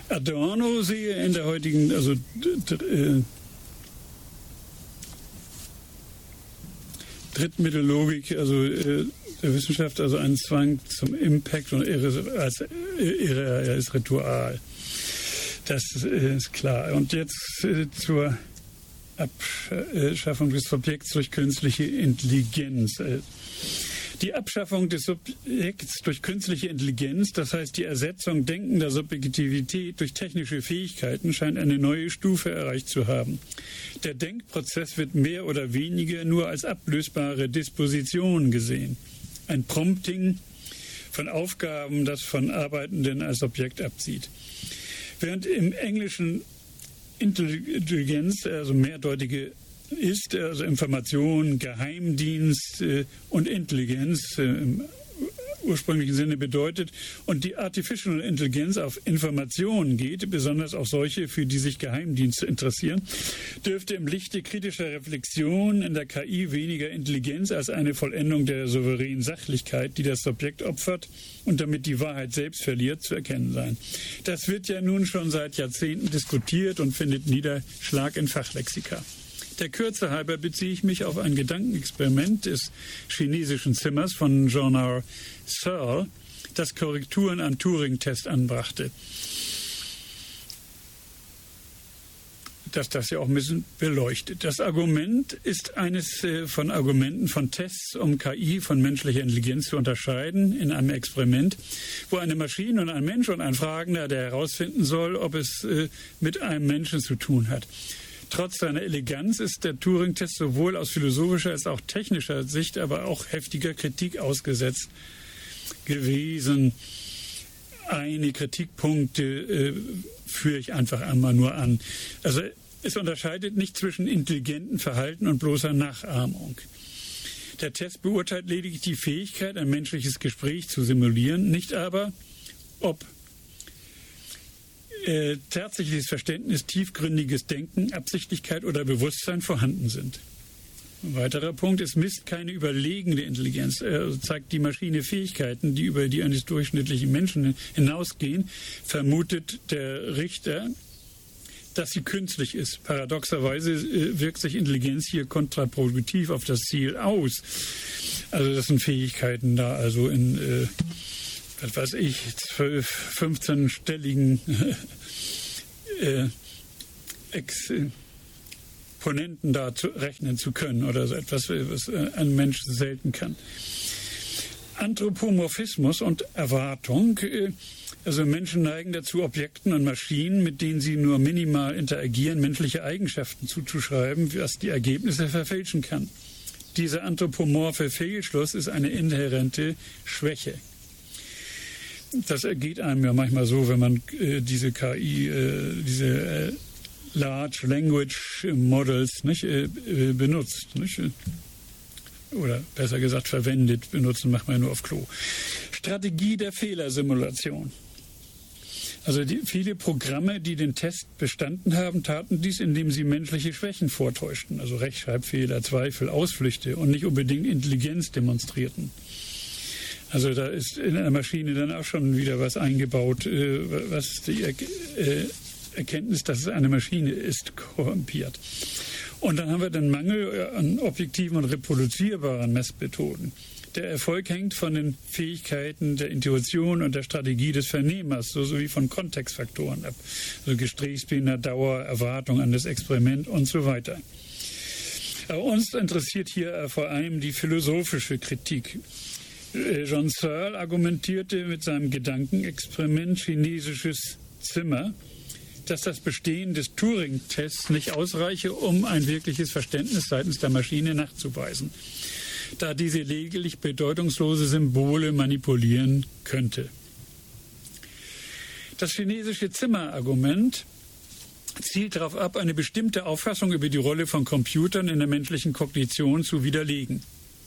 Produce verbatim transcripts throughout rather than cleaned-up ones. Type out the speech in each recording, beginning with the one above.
Adorno sehe in der heutigen, also äh, Drittmittellogik, also äh, der Wissenschaft, also einen Zwang zum Impact und irre, als irre, als Ritual. Das äh, ist klar. Und jetzt äh, zur Abschaffung des Subjekts durch künstliche Intelligenz. Äh, Die Abschaffung des Subjekts durch künstliche Intelligenz, das heißt die Ersetzung denkender Subjektivität durch technische Fähigkeiten, scheint eine neue Stufe erreicht zu haben. Der Denkprozess wird mehr oder weniger nur als ablösbare Disposition gesehen. Ein Prompting von Aufgaben, das von Arbeitenden als Objekt abzieht. Während im Englischen Intelligenz, also mehrdeutige ist, also Information, Geheimdienst äh, und Intelligenz äh, im ursprünglichen Sinne bedeutet und die Artificial Intelligence auf Informationen geht, besonders auf solche, für die sich Geheimdienste interessieren, dürfte im Lichte kritischer Reflexion in der K I weniger Intelligenz als eine Vollendung der souveränen Sachlichkeit, die das Subjekt opfert und damit die Wahrheit selbst verliert, zu erkennen sein. Das wird ja nun schon seit Jahrzehnten diskutiert und findet Niederschlag in Fachlexika. Der Kürze halber beziehe ich mich auf ein Gedankenexperiment des chinesischen Zimmers von Jean-R. Searle, das Korrekturen am Turing-Test anbrachte. Dass das ja auch ein bisschen beleuchtet. Das Argument ist eines von Argumenten von Tests, um K I von menschlicher Intelligenz zu unterscheiden, in einem Experiment, wo eine Maschine und ein Mensch und ein Fragender, der herausfinden soll, ob es mit einem Menschen zu tun hat. Trotz seiner Eleganz ist der Turing-Test sowohl aus philosophischer als auch technischer Sicht, aber auch heftiger Kritik ausgesetzt gewesen. Einige Kritikpunkte äh, führe ich einfach einmal nur an. Also es unterscheidet nicht zwischen intelligentem Verhalten und bloßer Nachahmung. Der Test beurteilt lediglich die Fähigkeit, ein menschliches Gespräch zu simulieren, nicht aber, ob Äh, tatsächliches Verständnis, tiefgründiges Denken, Absichtlichkeit oder Bewusstsein vorhanden sind. Ein weiterer Punkt, es misst keine überlegene Intelligenz, also zeigt die Maschine Fähigkeiten, die über die eines durchschnittlichen Menschen hinausgehen, vermutet der Richter, dass sie künstlich ist. Paradoxerweise äh, wirkt sich Intelligenz hier kontraproduktiv auf das Ziel aus. Also das sind Fähigkeiten da, also in äh, was weiß ich, zwölf, fünfzehnstelligen äh, Exponenten da zu rechnen zu können oder so etwas, was ein Mensch selten kann. Anthropomorphismus und Erwartung. Äh, also Menschen neigen dazu, Objekten und Maschinen, mit denen sie nur minimal interagieren, menschliche Eigenschaften zuzuschreiben, was die Ergebnisse verfälschen kann. Dieser anthropomorphe Fehlschluss ist eine inhärente Schwäche. Das ergeht einem ja manchmal so, wenn man äh, diese K I, äh, diese äh, Large Language Models nicht, äh, benutzt. Nicht? Oder besser gesagt verwendet. Benutzen macht man ja nur auf Klo. Strategie der Fehlersimulation. Also die, viele Programme, die den Test bestanden haben, taten dies, indem sie menschliche Schwächen vortäuschten. Also Rechtschreibfehler, Zweifel, Ausflüchte und nicht unbedingt Intelligenz demonstrierten. Also da ist in einer Maschine dann auch schon wieder was eingebaut, was die Erkenntnis, dass es eine Maschine ist, korrumpiert. Und dann haben wir den Mangel an objektiven und reproduzierbaren Messmethoden. Der Erfolg hängt von den Fähigkeiten der Intuition und der Strategie des Vernehmers sowie von Kontextfaktoren ab. Also Gesprächspartner, Dauer, Erwartung an das Experiment und so weiter. Aber uns interessiert hier vor allem die philosophische Kritik. John Searle argumentierte mit seinem Gedankenexperiment chinesisches Zimmer, dass das Bestehen des Turing-Tests nicht ausreiche, um ein wirkliches Verständnis seitens der Maschine nachzuweisen, da diese lediglich bedeutungslose Symbole manipulieren könnte. Das chinesische Zimmer-Argument zielt darauf ab, eine bestimmte Auffassung über die Rolle von Computern in der menschlichen Kognition zu widerlegen.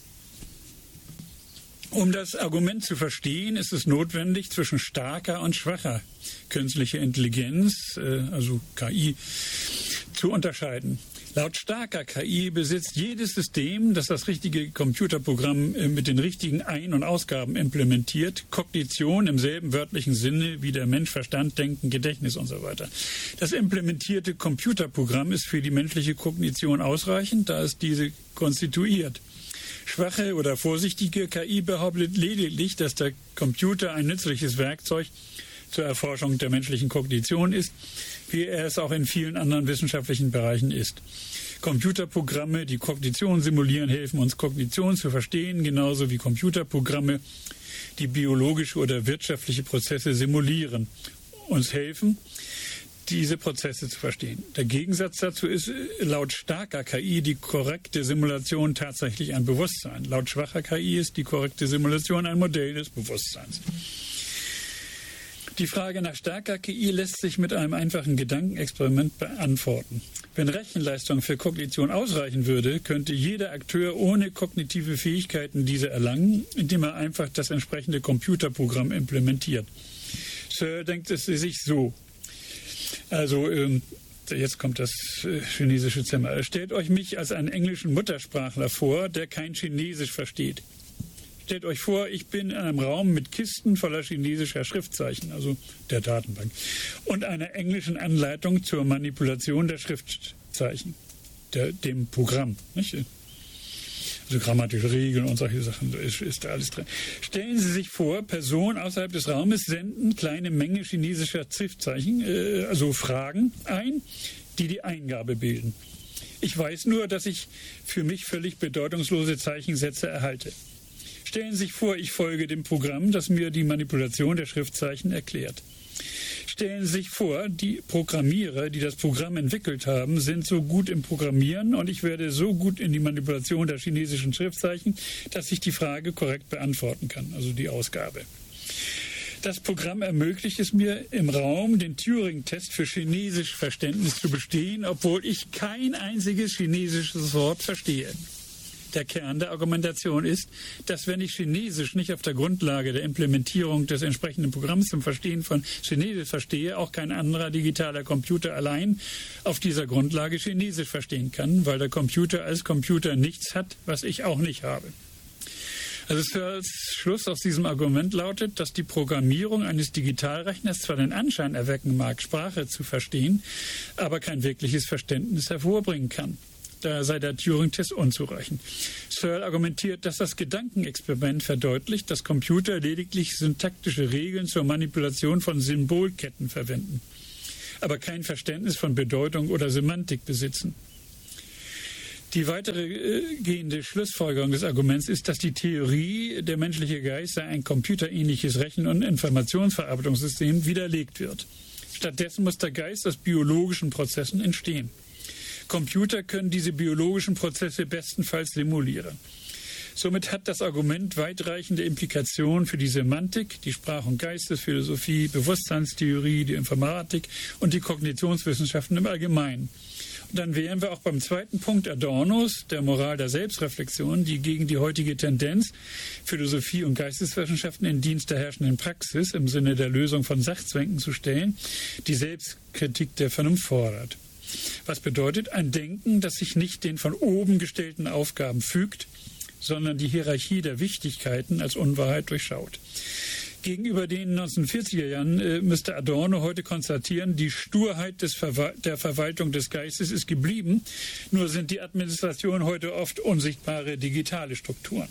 Um das Argument zu verstehen, ist es notwendig, zwischen starker und schwacher künstlicher Intelligenz, also K I, zu unterscheiden. Laut starker K I besitzt jedes System, das das richtige Computerprogramm mit den richtigen Ein- und Ausgaben implementiert, Kognition im selben wörtlichen Sinne wie der Mensch, Verstand, Denken, Gedächtnis und so weiter. Das implementierte Computerprogramm ist für die menschliche Kognition ausreichend, da es diese konstituiert. Schwache oder vorsichtige K I behauptet lediglich, dass der Computer ein nützliches Werkzeug zur Erforschung der menschlichen Kognition ist, wie er es auch in vielen anderen wissenschaftlichen Bereichen ist. Computerprogramme, die Kognition simulieren, helfen uns, Kognition zu verstehen, genauso wie Computerprogramme, die biologische oder wirtschaftliche Prozesse simulieren, uns helfen, diese Prozesse zu verstehen. Der Gegensatz dazu ist laut starker K I die korrekte Simulation tatsächlich ein Bewusstsein. Laut schwacher K I ist die korrekte Simulation ein Modell des Bewusstseins. Die Frage nach starker K I lässt sich mit einem einfachen Gedankenexperiment beantworten. Wenn Rechenleistung für Kognition ausreichen würde, könnte jeder Akteur ohne kognitive Fähigkeiten diese erlangen, indem er einfach das entsprechende Computerprogramm implementiert. Searle denkt es sich so. Also, ähm, jetzt kommt das äh, chinesische Zimmer. Stellt euch mich als einen englischen Muttersprachler vor, der kein Chinesisch versteht. Stellt euch vor, ich bin in einem Raum mit Kisten voller chinesischer Schriftzeichen, also der Datenbank, und einer englischen Anleitung zur Manipulation der Schriftzeichen, der, dem Programm. Nicht? Also grammatische Regeln und solche Sachen, ist, ist da alles drin. Stellen Sie sich vor, Personen außerhalb des Raumes senden kleine Menge chinesischer Schriftzeichen, äh, also Fragen ein, die die Eingabe bilden. Ich weiß nur, dass ich für mich völlig bedeutungslose Zeichensätze erhalte. Stellen Sie sich vor, ich folge dem Programm, das mir die Manipulation der Schriftzeichen erklärt. Stellen Sie sich vor, die Programmierer, die das Programm entwickelt haben, sind so gut im Programmieren und ich werde so gut in die Manipulation der chinesischen Schriftzeichen, dass ich die Frage korrekt beantworten kann, also die Ausgabe. Das Programm ermöglicht es mir, im Raum den Turing-Test für Chinesisch-Verständnis zu bestehen, obwohl ich kein einziges chinesisches Wort verstehe. Der Kern der Argumentation ist, dass wenn ich Chinesisch nicht auf der Grundlage der Implementierung des entsprechenden Programms zum Verstehen von Chinesisch verstehe, auch kein anderer digitaler Computer allein auf dieser Grundlage Chinesisch verstehen kann, weil der Computer als Computer nichts hat, was ich auch nicht habe. Also Searles Schluss aus diesem Argument lautet, dass die Programmierung eines Digitalrechners zwar den Anschein erwecken mag, Sprache zu verstehen, aber kein wirkliches Verständnis hervorbringen kann. Da sei der Turing-Test unzureichend. Searle argumentiert, dass das Gedankenexperiment verdeutlicht, dass Computer lediglich syntaktische Regeln zur Manipulation von Symbolketten verwenden, aber kein Verständnis von Bedeutung oder Semantik besitzen. Die weitere äh, gehende Schlussfolgerung des Arguments ist, dass die Theorie, der menschliche Geist sei ein computerähnliches Rechen- und Informationsverarbeitungssystem, widerlegt wird. Stattdessen muss der Geist aus biologischen Prozessen entstehen. Computer können diese biologischen Prozesse bestenfalls simulieren. Somit hat das Argument weitreichende Implikationen für die Semantik, die Sprach- und Geistesphilosophie, Bewusstseinstheorie, die Informatik und die Kognitionswissenschaften im Allgemeinen. Und dann wären wir auch beim zweiten Punkt Adornos, der Moral der Selbstreflexion, die gegen die heutige Tendenz, Philosophie und Geisteswissenschaften in Dienst der herrschenden Praxis im Sinne der Lösung von Sachzwängen zu stellen, die Selbstkritik der Vernunft fordert. Was bedeutet ein Denken, das sich nicht den von oben gestellten Aufgaben fügt, sondern die Hierarchie der Wichtigkeiten als Unwahrheit durchschaut. Gegenüber den neunzehnhundertvierziger Jahren äh, müsste Adorno heute konstatieren, die Sturheit des Verwal- der Verwaltung des Geistes ist geblieben, nur sind die Administration heute oft unsichtbare digitale Strukturen.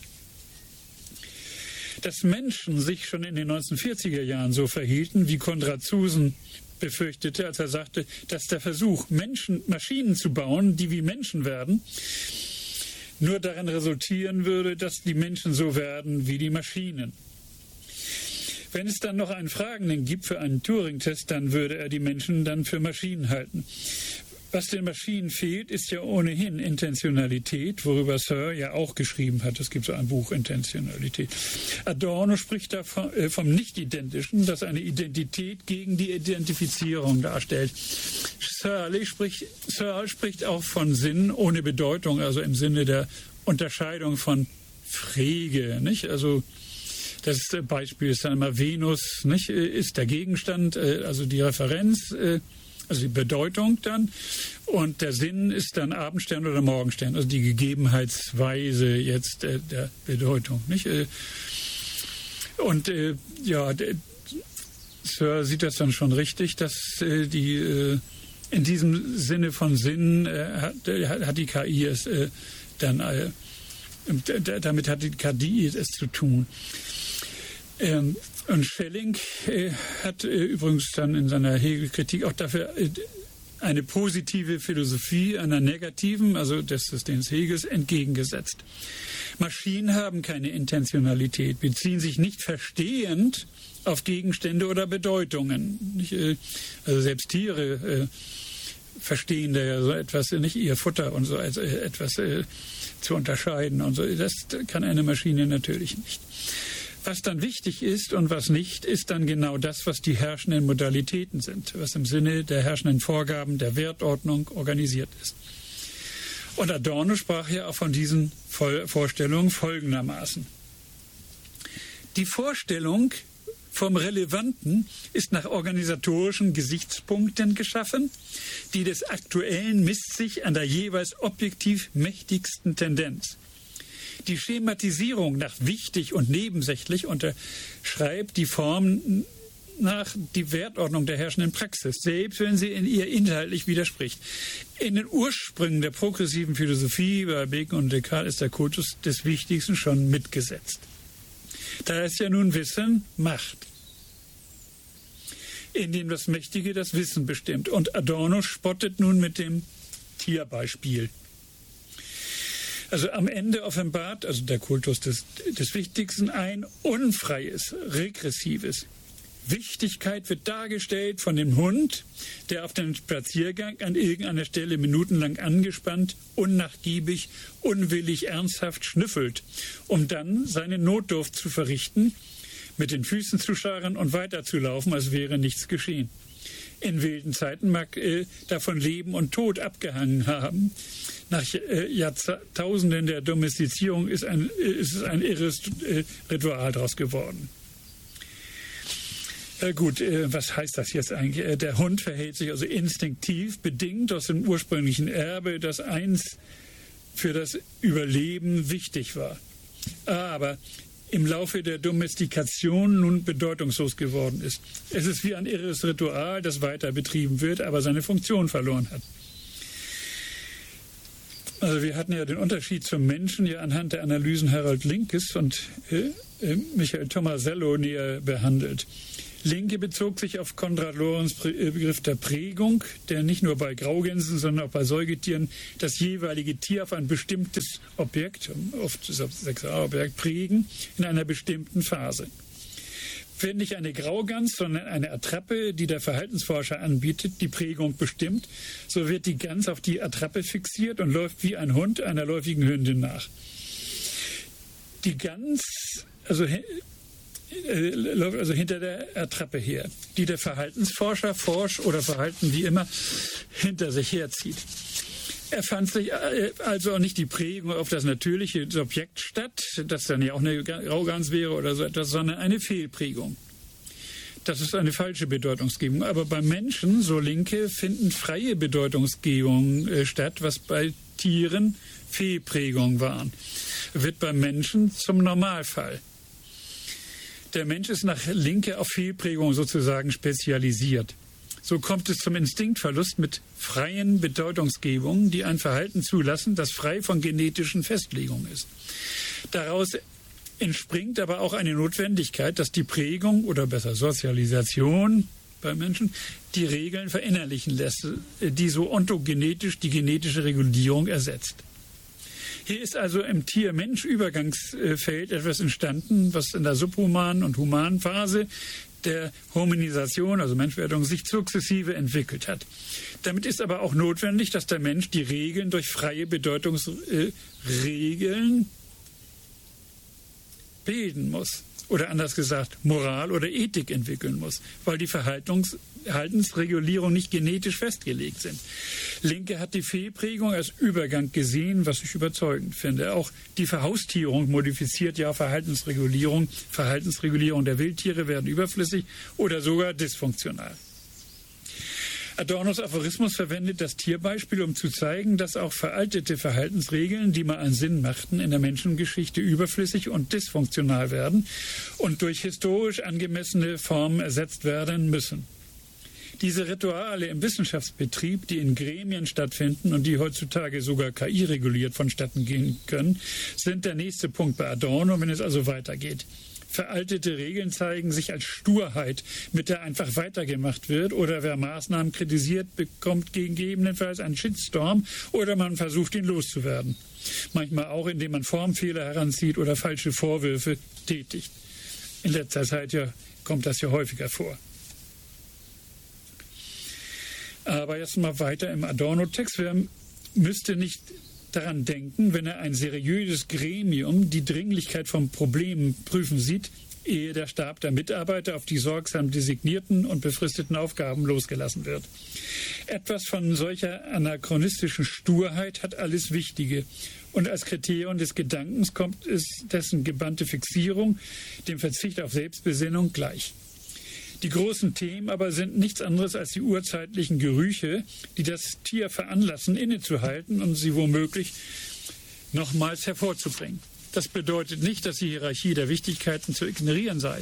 Dass Menschen sich schon in den neunzehnhundertvierziger Jahren so verhielten, wie Konrad Zusen befürchtete, als er sagte, dass der Versuch, Menschen, Maschinen zu bauen, die wie Menschen werden, nur darin resultieren würde, dass die Menschen so werden wie die Maschinen. Wenn es dann noch einen Fragenden gibt für einen Turing-Test, dann würde er die Menschen dann für Maschinen halten. Was den Maschinen fehlt, ist ja ohnehin Intentionalität, worüber Searle ja auch geschrieben hat. Es gibt so ein Buch, Intentionalität. Adorno spricht da vom, äh, vom Nicht-Identischen, das eine Identität gegen die Identifizierung darstellt. Searle spricht, Searle spricht auch von Sinn ohne Bedeutung, also im Sinne der Unterscheidung von Frege, nicht? Also das Beispiel ist dann immer Venus, nicht? Ist der Gegenstand, also die Referenz, also die Bedeutung dann. Und der Sinn ist dann Abendstern oder Morgenstern, also die Gegebenheitsweise jetzt äh, der Bedeutung. Nicht? Äh, und äh, ja, der, Sir sieht das dann schon richtig, dass äh, die äh, in diesem Sinne von Sinn äh, hat, äh, hat die K I es äh, dann, äh, damit hat die K I es zu tun. Ähm, und Schelling äh, hat äh, übrigens dann in seiner Hegel-Kritik auch dafür äh, eine positive Philosophie einer negativen, also des Systems Hegels, entgegengesetzt. Maschinen haben keine Intentionalität, beziehen sich nicht verstehend auf Gegenstände oder Bedeutungen. Nicht, äh, also selbst Tiere äh, verstehen da ja so etwas, nicht ihr Futter und so also etwas äh, zu unterscheiden und so. Das kann eine Maschine natürlich nicht. Was dann wichtig ist und was nicht, ist dann genau das, was die herrschenden Modalitäten sind, was im Sinne der herrschenden Vorgaben der Wertordnung organisiert ist. Und Adorno sprach ja auch von diesen Vorstellungen folgendermaßen. Die Vorstellung vom Relevanten ist nach organisatorischen Gesichtspunkten geschaffen, die des Aktuellen misst sich an der jeweils objektiv mächtigsten Tendenz. Die Schematisierung nach wichtig und nebensächlich unterschreibt die Form nach die Wertordnung der herrschenden Praxis, selbst wenn sie in ihr inhaltlich widerspricht. In den Ursprüngen der progressiven Philosophie bei Bacon und Descartes ist der Kultus des Wichtigsten schon mitgesetzt. Da ist ja nun Wissen Macht, indem das Mächtige das Wissen bestimmt. Und Adorno spottet nun mit dem Tierbeispiel. Also am Ende offenbart, also der Kultus des, des Wichtigsten, ein unfreies, regressives. Wichtigkeit wird dargestellt von dem Hund, der auf dem Spaziergang an irgendeiner Stelle minutenlang angespannt, unnachgiebig, unwillig, ernsthaft schnüffelt, um dann seine Notdurft zu verrichten, mit den Füßen zu scharren und weiterzulaufen, als wäre nichts geschehen. In wilden Zeiten mag äh, davon Leben und Tod abgehangen haben. Nach äh, Jahrtausenden der Domestizierung ist, ein, äh, ist es ein irres äh, Ritual daraus geworden. Äh, gut, äh, was heißt das jetzt eigentlich? Äh, der Hund verhält sich also instinktiv, bedingt aus dem ursprünglichen Erbe, das einst für das Überleben wichtig war. Aber im Laufe der Domestikation nun bedeutungslos geworden ist. Es ist wie ein irres Ritual, das weiter betrieben wird, aber seine Funktion verloren hat. Also wir hatten ja den Unterschied zum Menschen ja anhand der Analysen Harold Linkes und äh, äh, Michael Tomasello näher behandelt. Linke bezog sich auf Konrad Lorenz Begriff der Prägung, der nicht nur bei Graugänsen, sondern auch bei Säugetieren das jeweilige Tier auf ein bestimmtes Objekt, oft das Sexualobjekt, prägen in einer bestimmten Phase. Wenn nicht eine Graugans, sondern eine Attrappe, die der Verhaltensforscher anbietet, die Prägung bestimmt, so wird die Gans auf die Attrappe fixiert und läuft wie ein Hund einer läufigen Hündin nach. Die Gans, also läuft also hinter der Attrappe her, die der Verhaltensforscher, Forsch oder Verhalten wie immer hinter sich herzieht. Er fand sich also auch nicht die Prägung auf das natürliche Subjekt statt, das dann ja auch eine Graugans wäre oder so etwas, sondern eine Fehlprägung. Das ist eine falsche Bedeutungsgebung. Aber beim Menschen, so Linke, finden freie Bedeutungsgebungen statt, was bei Tieren Fehlprägungen waren. Wird beim Menschen zum Normalfall. Der Mensch ist nach Linke auf Fehlprägung sozusagen spezialisiert. So kommt es zum Instinktverlust mit freien Bedeutungsgebungen, die ein Verhalten zulassen, das frei von genetischen Festlegungen ist. Daraus entspringt aber auch eine Notwendigkeit, dass die Prägung oder besser Sozialisation bei Menschen die Regeln verinnerlichen lässt, die so ontogenetisch die genetische Regulierung ersetzt. Hier ist also im Tier-Mensch-Übergangsfeld etwas entstanden, was in der subhumanen und humanen Phase der Hominisation, also Menschwerdung, sich sukzessive entwickelt hat. Damit ist aber auch notwendig, dass der Mensch die Regeln durch freie Bedeutungsregeln bilden muss. Oder anders gesagt, Moral oder Ethik entwickeln muss, weil die Verhaltungs- Verhaltensregulierung nicht genetisch festgelegt sind. Linke hat die Fehlprägung als Übergang gesehen, was ich überzeugend finde. Auch die Verhaustierung modifiziert ja Verhaltensregulierung. Verhaltensregulierung der Wildtiere werden überflüssig oder sogar dysfunktional. Adornos Aphorismus verwendet das Tierbeispiel, um zu zeigen, dass auch veraltete Verhaltensregeln, die mal einen Sinn machten, in der Menschengeschichte überflüssig und dysfunktional werden und durch historisch angemessene Formen ersetzt werden müssen. Diese Rituale im Wissenschaftsbetrieb, die in Gremien stattfinden und die heutzutage sogar K I-reguliert vonstatten gehen können, sind der nächste Punkt bei Adorno, wenn es also weitergeht. Veraltete Regeln zeigen sich als Sturheit, mit der einfach weitergemacht wird, oder wer Maßnahmen kritisiert, bekommt gegebenenfalls einen Shitstorm oder man versucht, ihn loszuwerden. Manchmal auch, indem man Formfehler heranzieht oder falsche Vorwürfe tätigt. In letzter Zeit ja, kommt das ja häufiger vor. Aber jetzt mal weiter im Adorno-Text. Wer müsste nicht daran denken, wenn er ein seriöses Gremium die Dringlichkeit von Problemen prüfen sieht, ehe der Stab der Mitarbeiter auf die sorgsam designierten und befristeten Aufgaben losgelassen wird. Etwas von solcher anachronistischen Sturheit hat alles Wichtige. Und als Kriterium des Gedankens kommt es dessen gebannte Fixierung, dem Verzicht auf Selbstbesinnung gleich. Die großen Themen aber sind nichts anderes als die urzeitlichen Gerüche, die das Tier veranlassen, innezuhalten und sie womöglich nochmals hervorzubringen. Das bedeutet nicht, dass die Hierarchie der Wichtigkeiten zu ignorieren sei.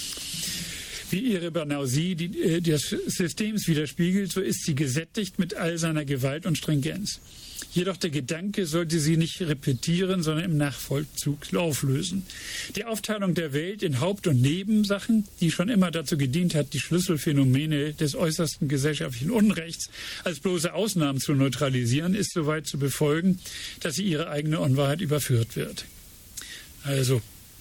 Wie ihre Banausie die, die des Systems widerspiegelt, so ist sie gesättigt mit all seiner Gewalt und Stringenz. Jedoch der Gedanke sollte sie nicht repetieren, sondern im Nachvollzug auflösen. Die Aufteilung der Welt in Haupt- und Nebensachen, die schon immer dazu gedient hat, die Schlüsselphänomene des äußersten gesellschaftlichen Unrechts als bloße Ausnahmen zu neutralisieren, ist soweit zu befolgen, dass sie ihre eigene Unwahrheit überführt wird. Also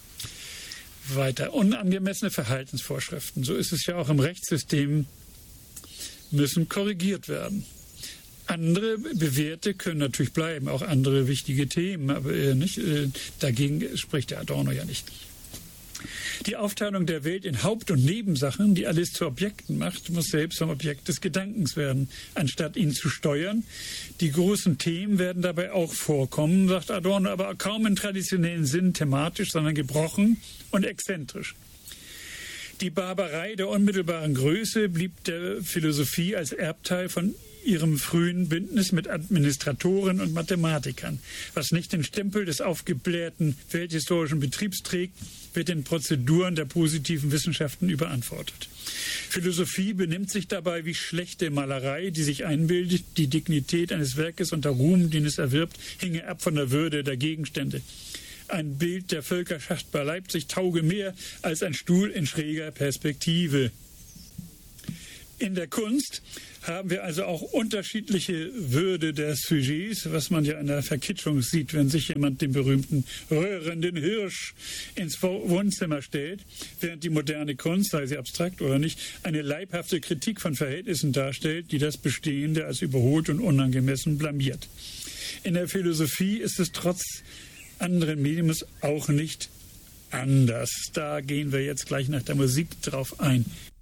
weiter. Unangemessene Verhaltensvorschriften, so ist es ja auch im Rechtssystem, müssen korrigiert werden. Andere Bewährte können natürlich bleiben, auch andere wichtige Themen, aber äh, nicht, äh, dagegen spricht der Adorno ja nicht. Die Aufteilung der Welt in Haupt- und Nebensachen, die alles zu Objekten macht, muss selbst zum Objekt des Gedankens werden, anstatt ihn zu steuern. Die großen Themen werden dabei auch vorkommen, sagt Adorno, aber kaum im traditionellen Sinn thematisch, sondern gebrochen und exzentrisch. Die Barbarei der unmittelbaren Größe blieb der Philosophie als Erbteil von ihrem frühen Bündnis mit Administratoren und Mathematikern. Was nicht den Stempel des aufgeblähten welthistorischen Betriebs trägt, wird den Prozeduren der positiven Wissenschaften überantwortet. Philosophie benimmt sich dabei wie schlechte Malerei, die sich einbildet, die Dignität eines Werkes und der Ruhm, den es erwirbt, hinge ab von der Würde der Gegenstände. Ein Bild der Völkerschaft bei Leipzig tauge mehr als ein Stuhl in schräger Perspektive. In der Kunst haben wir also auch unterschiedliche Würde der Sujets, was man ja in der Verkitschung sieht, wenn sich jemand den berühmten röhrenden Hirsch ins Wohnzimmer stellt, während die moderne Kunst, sei sie abstrakt oder nicht, eine leibhafte Kritik von Verhältnissen darstellt, die das Bestehende als überholt und unangemessen blamiert. In der Philosophie ist es trotz anderen Mediums auch nicht anders. Da gehen wir jetzt gleich nach der Musik drauf ein.